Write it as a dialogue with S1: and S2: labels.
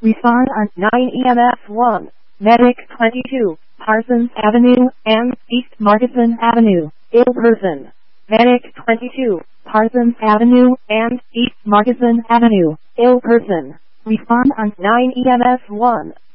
S1: Respond on 9 EMF 1, Medic 22, Parsons Avenue and East Markeson Avenue, ill person. Medic 22, Parsons Avenue and East Markeson Avenue, ill person. Respond on 9 EMF 1,